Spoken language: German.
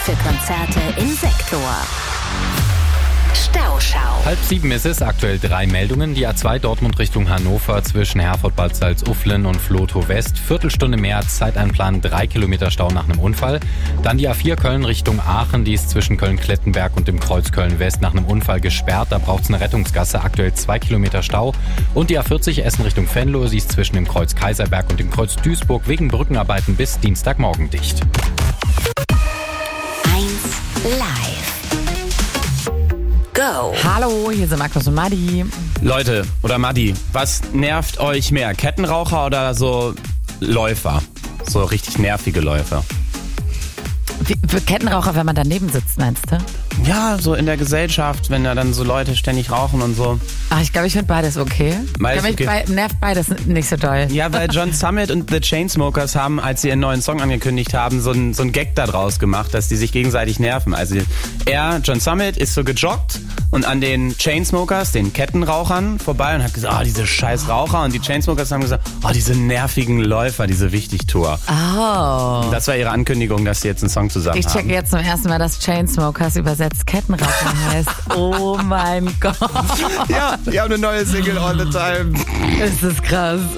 für Konzerte im Sektor. Stauschau. 6:30 ist es, aktuell 3 Meldungen. Die A2 Dortmund Richtung Hannover zwischen Herford-Bad Salzuflen und Vlotho West. Viertelstunde mehr als Zeiteinplan, 3 Kilometer Stau nach einem Unfall. Dann die A4 Köln Richtung Aachen, die ist zwischen Köln-Klettenberg und dem Kreuz Köln-West nach einem Unfall gesperrt. Da braucht es eine Rettungsgasse, aktuell 2 Kilometer Stau. Und die A40 Essen Richtung Venlo, sie ist zwischen dem Kreuz Kaiserberg und dem Kreuz Duisburg wegen Brückenarbeiten bis Dienstagmorgen dicht. 1 Live. Go. Hallo, hier sind Markus und Maddi. Leute, oder Maddi, was nervt euch mehr? Kettenraucher oder so Läufer? So richtig nervige Läufer. Für Kettenraucher, wenn man daneben sitzt, meinst du? Ja, so in der Gesellschaft, wenn da dann so Leute ständig rauchen und so. Ach, ich glaube, ich finde beides okay. Nervt beides nicht so doll. Ja, weil John Summit und The Chainsmokers haben, als sie ihren neuen Song angekündigt haben, so ein Gag da draus gemacht, dass die sich gegenseitig nerven. Also John Summit, ist so gejoggt und an den Chainsmokers, den Kettenrauchern, vorbei und hat gesagt, diese scheiß Raucher. Und die Chainsmokers haben gesagt, diese nervigen Läufer, diese Wichtigtour. Oh. Das war ihre Ankündigung, dass sie jetzt einen Song zusammen Ich haben. checke jetzt zum ersten Mal, dass Chainsmokers übersetzt Kettenraucher heißt. Oh mein Gott. Ja, die haben eine neue Single all the time. Das ist krass.